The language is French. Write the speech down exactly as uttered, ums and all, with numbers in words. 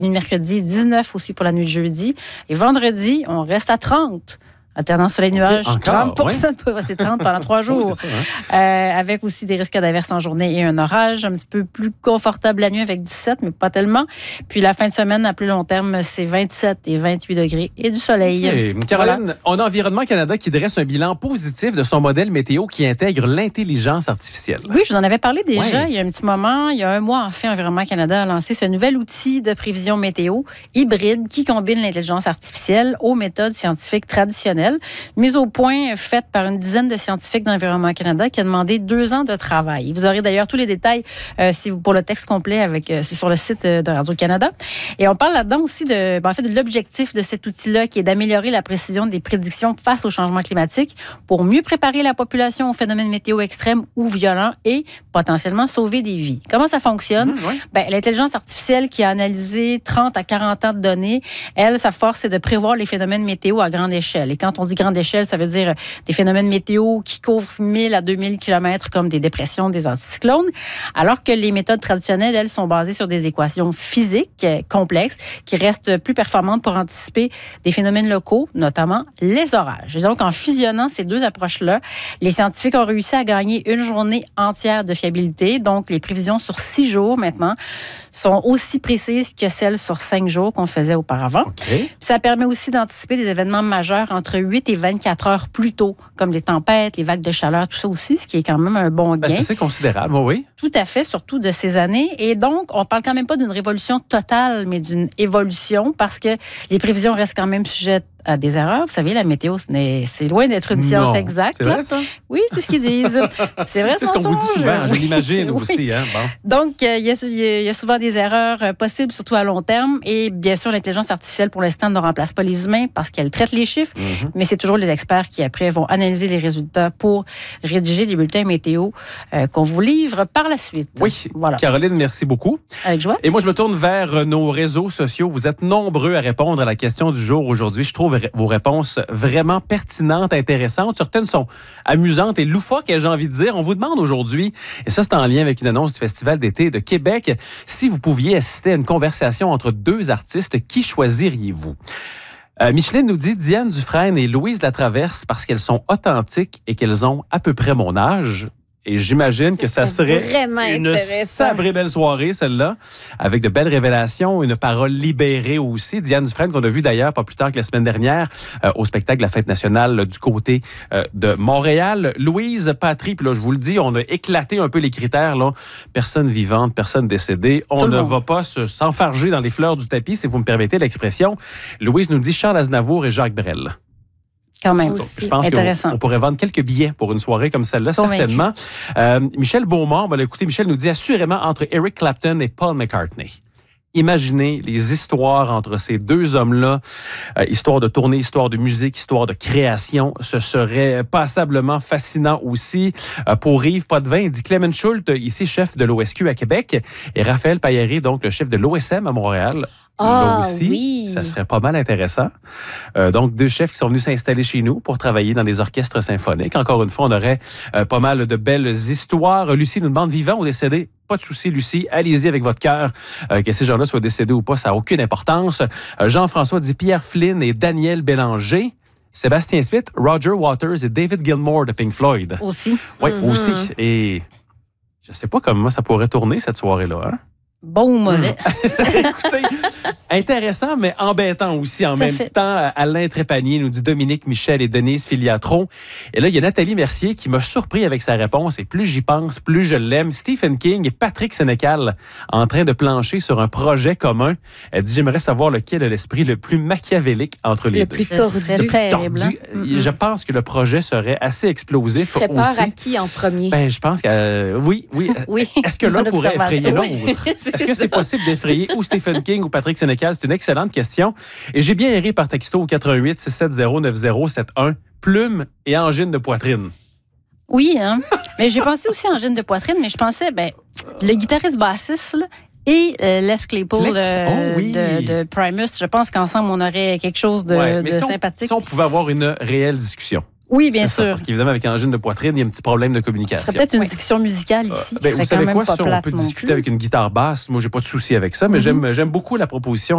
mercredi, dix-neuf aussi pour la nuit de jeudi. Et vendredi, on reste à trente. Alternant soleil nuages, okay, trente pour cent ouais. C'est trente pendant trois jours. Oui, ça, hein? euh, avec aussi des risques d'averses en journée et un orage. Un petit peu plus confortable la nuit avec dix-sept, mais pas tellement. Puis la fin de semaine, à plus long terme, c'est vingt-sept et vingt-huit degrés et du soleil. Okay. Caroline, voilà. On a Environnement Canada qui dresse un bilan positif de son modèle météo qui intègre l'intelligence artificielle. Oui, je vous en avais parlé déjà ouais. il y a un petit moment. Il y a un mois, en fait, Environnement Canada a lancé ce nouvel outil de prévision météo hybride qui combine l'intelligence artificielle aux méthodes scientifiques traditionnelles. Mise au point faite par une dizaine de scientifiques d'Environnement Canada qui a demandé deux ans de travail. Vous aurez d'ailleurs tous les détails euh, si vous, pour le texte complet avec, euh, sur le site de Radio-Canada. Et on parle là-dedans aussi de, ben, en fait, de l'objectif de cet outil-là qui est d'améliorer la précision des prédictions face au changement climatique pour mieux préparer la population aux phénomènes météo extrêmes ou violents et potentiellement sauver des vies. Comment ça fonctionne? Mmh, oui. Ben, l'intelligence artificielle qui a analysé trente à quarante ans de données, elle, sa force, c'est de prévoir les phénomènes météo à grande échelle. Et quand on dit grande échelle, ça veut dire des phénomènes météo qui couvrent mille à deux mille kilomètres comme des dépressions, des anticyclones, alors que les méthodes traditionnelles, elles, sont basées sur des équations physiques complexes qui restent plus performantes pour anticiper des phénomènes locaux, notamment les orages. Et donc, en fusionnant ces deux approches-là, les scientifiques ont réussi à gagner une journée entière de fiabilité. Donc, les prévisions sur six jours maintenant sont aussi précises que celles sur cinq jours qu'on faisait auparavant. Okay. Puis ça permet aussi d'anticiper des événements majeurs entre huit et vingt-quatre heures plus tôt, comme les tempêtes, les vagues de chaleur, tout ça aussi, ce qui est quand même un bon gain. Ben, c'est assez considérable, oui. Tout à fait, surtout de ces années. Et donc, on parle quand même pas d'une révolution totale, mais d'une évolution, parce que les prévisions restent quand même sujettes à des erreurs. Vous savez, la météo, c'est, c'est loin d'être une science non. exacte. C'est vrai, ça? Oui, c'est ce qu'ils disent. C'est vrai, c'est ce qu'on vous dit souvent, je l'imagine oui. aussi. Hein? Bon. Donc, il y, y, y a souvent des erreurs euh, possibles, surtout à long terme. Et bien sûr, l'intelligence artificielle, pour l'instant, ne remplace pas les humains parce qu'elle traite les chiffres, mm-hmm. mais c'est toujours les experts qui, après, vont analyser les résultats pour rédiger les bulletins météo euh, qu'on vous livre par la suite. Oui, voilà. Caroline, merci beaucoup. Avec joie. Et moi, je me tourne vers nos réseaux sociaux. Vous êtes nombreux à répondre à la question du jour aujourd'hui. Je trouve vos réponses vraiment pertinentes, intéressantes. Certaines sont amusantes et loufoques, j'ai envie de dire. On vous demande aujourd'hui, et ça c'est en lien avec une annonce du Festival d'été de Québec, si vous pouviez assister à une conversation entre deux artistes, qui choisiriez-vous? Euh, Micheline nous dit Diane Dufresne et Louise Latraverse parce qu'elles sont authentiques et qu'elles ont à peu près mon âge. Et j'imagine que ça serait une sabrée belle soirée, celle-là, avec de belles révélations, une parole libérée aussi. Diane Dufresne, qu'on a vu d'ailleurs pas plus tard que la semaine dernière euh, au spectacle de la Fête nationale là, du côté euh, de Montréal. Louise Patry, puis là, je vous le dis, on a éclaté un peu les critères. Là. Personne vivante, personne décédée. On ne va pas se, s'enfarger dans les fleurs du tapis, si vous me permettez l'expression. Louise nous dit Charles Aznavour et Jacques Brel. Quand même. Aussi. Je pense qu'on on pourrait vendre quelques billets pour une soirée comme celle-là, Convaincu. certainement. Euh, Michel Beaumont, ben, écoutez, Michel nous dit assurément entre Eric Clapton et Paul McCartney. Imaginez les histoires entre ces deux hommes-là, euh, histoire de tournée, histoire de musique, histoire de création. Ce serait passablement fascinant aussi. Euh, pour Yves Potvin, il dit Clement Schultz, ici chef de l'O S Q à Québec, et Raphaël Paillaré, donc le chef de l'O S M à Montréal. Là Ah, aussi, oui. ça serait pas mal intéressant. Euh, donc, deux chefs qui sont venus s'installer chez nous pour travailler dans des orchestres symphoniques. Encore une fois, on aurait euh, pas mal de belles histoires. Lucie nous demande, vivant ou décédé? Pas de souci, Lucie. Allez-y avec votre cœur. Euh, que ces gens-là soient décédés ou pas, ça n'a aucune importance. Euh, Jean-François dit Pierre Flynn et Daniel Bélanger. Sébastien Smith, Roger Waters et David Gilmour de Pink Floyd. Aussi. Oui, mm-hmm. aussi. Et je sais pas comment ça pourrait tourner cette soirée-là, hein? Bon ou mauvais. Écoutez, intéressant, mais embêtant aussi en même temps. Alain Trépanier nous dit Dominique Michel et Denise Filiatron. Et là, il y a Nathalie Mercier qui m'a surpris avec sa réponse. Et plus j'y pense, plus je l'aime. Stephen King et Patrick Sénécal en train de plancher sur un projet commun. Elle dit J'aimerais savoir lequel est l'esprit le plus machiavélique entre les le deux. Plus tordu. Le plus terrible. tordu. Mm-hmm. Je pense que le projet serait assez explosif. Tu ferais peur aussi. à qui en premier? Ben, je pense que euh, oui, oui. oui. Est-ce que l'un pourrait effrayer l'autre? Oui. Est-ce que c'est possible d'effrayer ou Stephen King ou Patrick Sénécal? C'est une excellente question. Et j'ai bien erré par texto au quatre un huit six sept zéro neuf zéro sept un. Plume et angine de poitrine. Oui, hein? Mais j'ai pensé aussi à angine de poitrine, mais je pensais, ben, le guitariste bassiste, là, et euh, Les Claypool de, oh, oui. de, de Primus, je pense qu'ensemble, on aurait quelque chose de, ouais, de si on, sympathique. Si on pouvait avoir une réelle discussion. Oui, bien c'est sûr. Ça, parce qu'évidemment, avec angine de poitrine, il y a un petit problème de communication. Ce serait peut-être une discussion musicale ici. Euh, ben, qui vous serait savez quand quoi, même pas si on plate peut non discuter plus. avec une guitare basse, moi, j'ai pas de souci avec ça, mais mm-hmm. j'aime, j'aime beaucoup la proposition